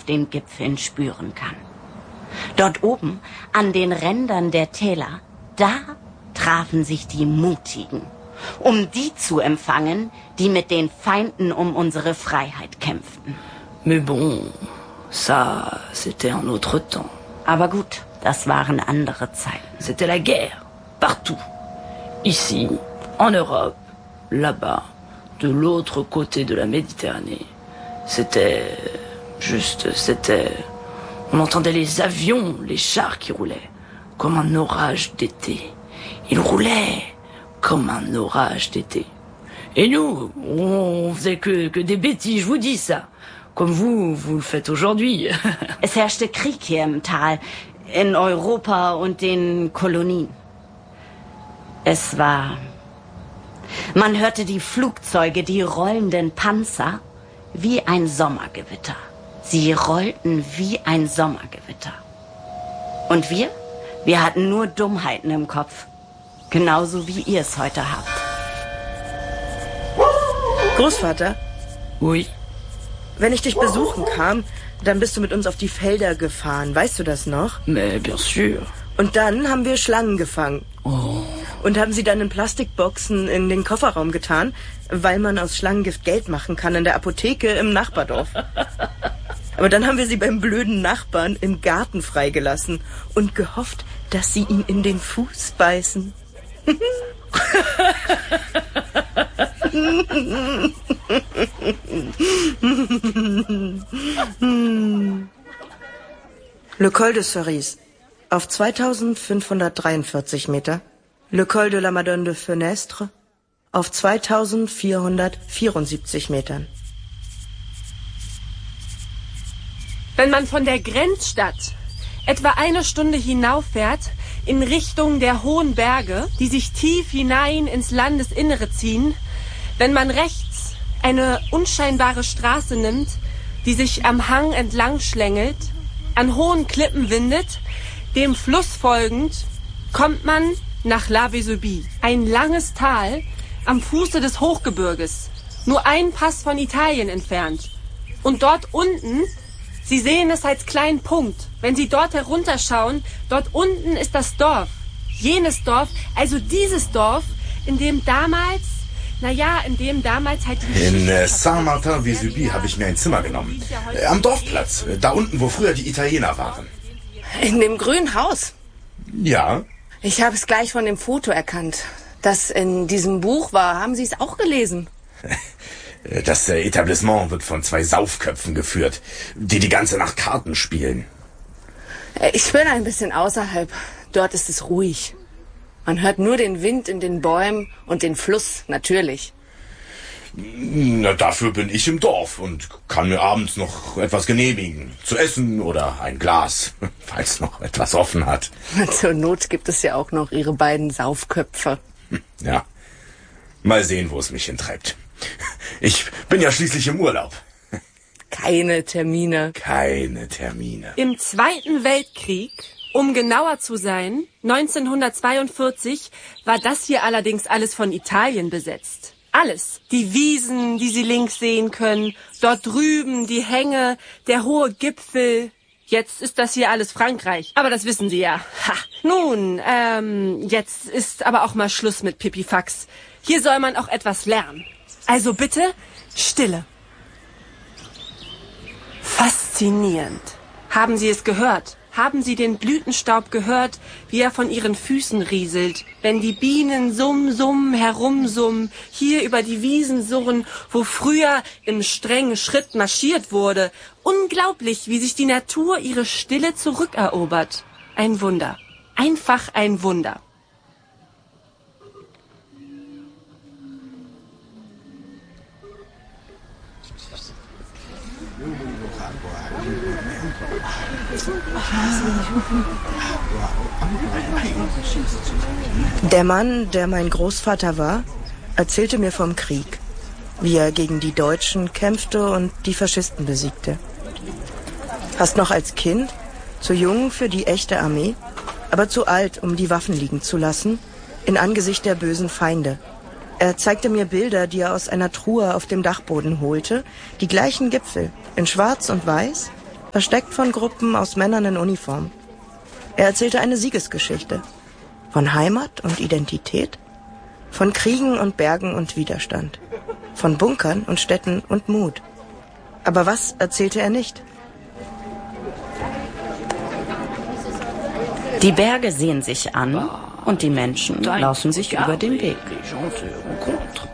den Gipfeln spüren kann. Dort oben, an den Rändern der Täler, da trafen sich die Mutigen, um die zu empfangen, die mit den Feinden um unsere Freiheit kämpften. Mais bon, ça, c'était un autre temps. Aber gut, das waren andere Zeiten. C'était la guerre, partout. Ici, en Europe, là-bas, de l'autre côté de la Méditerranée. C'était... On entendait les avions, les chars qui roulaient, comme un orage d'été. Ils roulaient comme un orage d'été. Et nous, on faisait que des bêtises, je vous dis ça. Comme vous le faites aujourd'hui. Es herrschte Krieg hier im Tal, in Europa und den Kolonien. Es war... Man hörte die Flugzeuge, die rollenden Panzer, wie ein Sommergewitter. Sie rollten wie ein Sommergewitter. Und wir? Wir hatten nur Dummheiten im Kopf. Genauso wie ihr es heute habt. Großvater? Oui. Wenn ich dich besuchen kam, dann bist du mit uns auf die Felder gefahren. Weißt du das noch? Mais bien sûr. Und dann haben wir Schlangen gefangen. Oh. Und haben sie dann in Plastikboxen in den Kofferraum getan, weil man aus Schlangengift Geld machen kann in der Apotheke im Nachbardorf. Aber dann haben wir sie beim blöden Nachbarn im Garten freigelassen und gehofft, dass sie ihn in den Fuß beißen. Le Col de Cerise auf 2543 Meter. Le Col de la Madone de Fenestre auf 2474 Metern. Wenn man von der Grenzstadt etwa eine Stunde hinauffährt in Richtung der hohen Berge, die sich tief hinein ins Landesinnere ziehen, wenn man rechts eine unscheinbare Straße nimmt, die sich am Hang entlang schlängelt, an hohen Klippen windet, dem Fluss folgend, kommt man nach La Vésubie, ein langes Tal am Fuße des Hochgebirges, nur ein Pass von Italien entfernt. Und dort unten, Sie sehen es als kleinen Punkt, wenn Sie dort herunterschauen, dort unten ist das Dorf, jenes Dorf, also dieses Dorf, in dem damals halt die In Saint-Martin-Vésubie habe ich mir ein Zimmer genommen. Am Dorfplatz, da unten, wo früher die Italiener waren. In dem grünen Haus? Ja. Ich habe es gleich von dem Foto erkannt. Das in diesem Buch war. Haben Sie es auch gelesen? Das Etablissement wird von 2 Saufköpfen geführt, die ganze Nacht Karten spielen. Ich bin ein bisschen außerhalb. Dort ist es ruhig. Man hört nur den Wind in den Bäumen und den Fluss, natürlich. Na, dafür bin ich im Dorf und kann mir abends noch etwas genehmigen. Zu essen oder ein Glas, falls noch etwas offen hat. Zur Not gibt es ja auch noch Ihre beiden Saufköpfe. Ja, mal sehen, wo es mich hintreibt. Ich bin ja schließlich im Urlaub. Keine Termine. Keine Termine. Im Zweiten Weltkrieg, um genauer zu sein, 1942, war das hier allerdings alles von Italien besetzt. Alles. Die Wiesen, die Sie links sehen können, dort drüben die Hänge, der hohe Gipfel. Jetzt ist das hier alles Frankreich. Aber das wissen Sie ja. Ha. Nun, jetzt ist aber auch mal Schluss mit Pipifax. Hier soll man auch etwas lernen. Also bitte, Stille. Faszinierend. Haben Sie es gehört? Haben Sie den Blütenstaub gehört, wie er von Ihren Füßen rieselt, wenn die Bienen summ, herumsummen, hier über die Wiesen surren, wo früher im strengen Schritt marschiert wurde? Unglaublich, wie sich die Natur ihre Stille zurückerobert. Ein Wunder. Einfach ein Wunder. Der Mann, der mein Großvater war, erzählte mir vom Krieg, wie er gegen die Deutschen kämpfte und die Faschisten besiegte. Fast noch als Kind, zu jung für die echte Armee, aber zu alt, um die Waffen liegen zu lassen, in Angesicht der bösen Feinde. Er zeigte mir Bilder, die er aus einer Truhe auf dem Dachboden holte, die gleichen Gipfel, in Schwarz und Weiß, versteckt von Gruppen aus Männern in Uniform. Er erzählte eine Siegesgeschichte. Von Heimat und Identität, von Kriegen und Bergen und Widerstand, von Bunkern und Städten und Mut. Aber was erzählte er nicht? Die Berge sehen sich an und die Menschen laufen sich über den Weg.